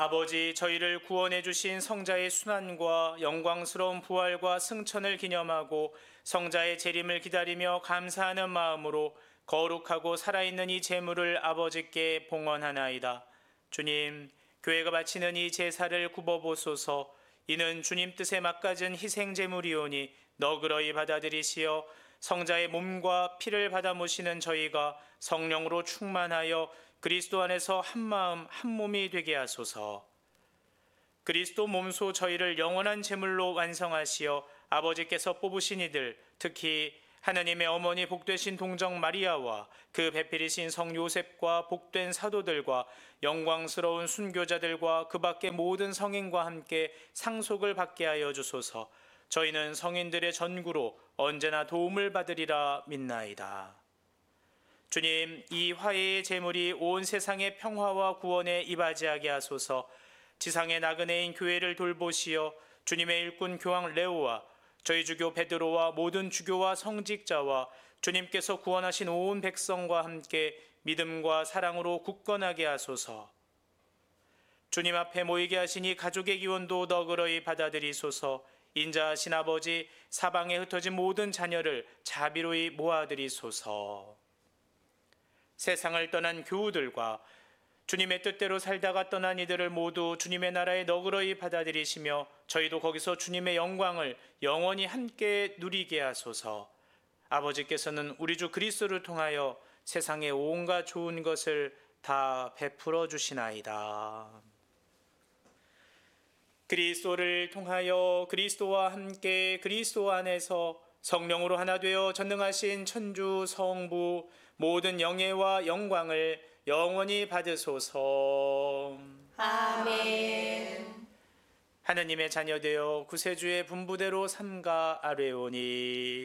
아버지, 저희를 구원해 주신 성자의 순환과 영광스러운 부활과 승천을 기념하고 성자의 재림을 기다리며 감사하는 마음으로 거룩하고 살아있는 이 제물을 아버지께 봉헌하나이다. 주님, 교회가 바치는 이 제사를 굽어보소서. 이는 주님 뜻에 맞가진 희생 제물이오니 너그러이 받아들이시어 성자의 몸과 피를 받아 모시는 저희가 성령으로 충만하여 그리스도 안에서 한 마음 한 몸이 되게 하소서. 그리스도 몸소 저희를 영원한 제물로 완성하시어 아버지께서 뽑으신 이들, 특히 하나님의 어머니 복되신 동정 마리아와 그 배필이신 성 요셉과 복된 사도들과 영광스러운 순교자들과 그 밖의 모든 성인과 함께 상속을 받게 하여 주소서. 저희는 성인들의 전구로 언제나 도움을 받으리라 믿나이다. 주님, 이 화해의 제물이 온 세상의 평화와 구원에 이바지하게 하소서. 지상의 나그네인 교회를 돌보시어 주님의 일꾼 교황 레오와 저희 주교 베드로와 모든 주교와 성직자와 주님께서 구원하신 온 백성과 함께 믿음과 사랑으로 굳건하게 하소서. 주님 앞에 모이게 하신 이 가족의 기원도 너그러이 받아들이소서. 인자하신 아버지, 사방에 흩어진 모든 자녀를 자비로이 모아들이소서. 세상을 떠난 교우들과 주님의 뜻대로 살다가 떠난 이들을 모두 주님의 나라에 너그러이 받아들이시며 저희도 거기서 주님의 영광을 영원히 함께 누리게 하소서. 아버지께서는 우리 주 그리스도를 통하여 세상의 온갖 좋은 것을 다 베풀어 주시나이다. 그리스도를 통하여 그리스도와 함께 그리스도 안에서 성령으로 하나 되어 전능하신 천주 성부 모든 영예와 영광을 영원히 받으소서. 아멘. 하느님의 자녀되어 구세주의 분부대로 삼가 아뢰오니